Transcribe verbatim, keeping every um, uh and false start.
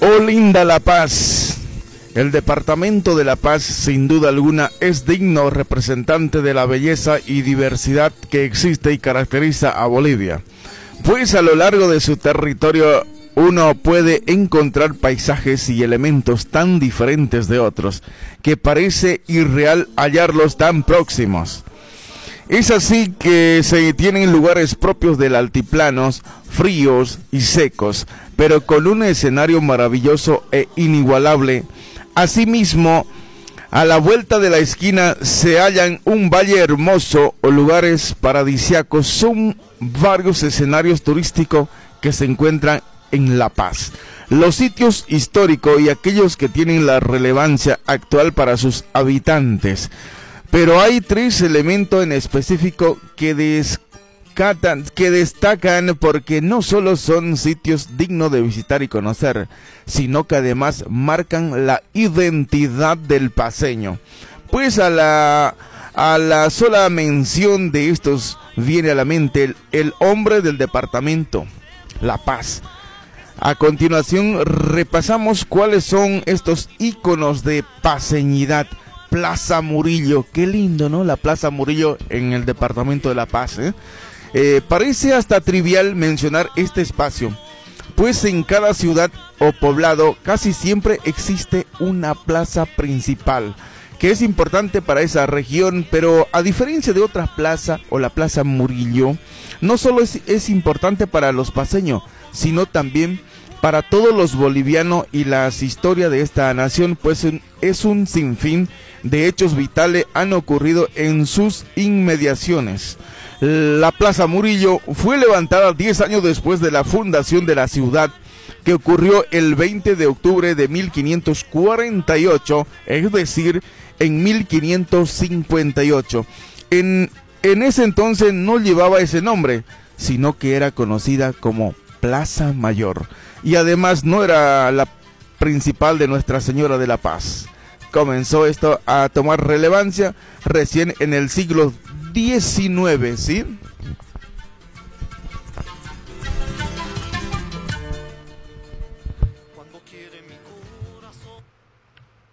Oh, linda La Paz. El departamento de La Paz, sin duda alguna, es digno representante de la belleza y diversidad que existe y caracteriza a Bolivia. Pues a lo largo de su territorio uno puede encontrar paisajes y elementos tan diferentes de otros que parece irreal hallarlos tan próximos. Es así que se tienen lugares propios del altiplanos, fríos y secos, pero con un escenario maravilloso e inigualable. Asimismo, a la vuelta de la esquina se hallan un valle hermoso o lugares paradisíacos. Son varios escenarios turísticos que se encuentran en La Paz. Los sitios históricos y aquellos que tienen la relevancia actual para sus habitantes. Pero hay tres elementos en específico que descatan, que destacan porque no solo son sitios dignos de visitar y conocer, sino que además marcan la identidad del paceño. Pues a la, a la sola mención de estos viene a la mente el, el hombre del departamento, La Paz. A continuación repasamos cuáles son estos íconos de paceñidad. Plaza Murillo, qué lindo, ¿no? La Plaza Murillo en el departamento de La Paz, ¿eh? Eh, parece hasta trivial mencionar este espacio, pues en cada ciudad o poblado casi siempre existe una plaza principal, que es importante para esa región, pero a diferencia de otras plazas o la Plaza Murillo, no solo es, es importante para los paceños, sino también para todos los bolivianos y las historias de esta nación, pues es un sinfín de hechos vitales han ocurrido en sus inmediaciones. La Plaza Murillo fue levantada diez años después de la fundación de la ciudad, que ocurrió el veinte de octubre de mil quinientos cuarenta y ocho, es decir, en mil quinientos cincuenta y ocho. En, en ese entonces no llevaba ese nombre, sino que era conocida como Plaza Mayor, y además no era la principal de Nuestra Señora de la Paz. Comenzó esto a tomar relevancia recién en el siglo diecinueve, ¿sí?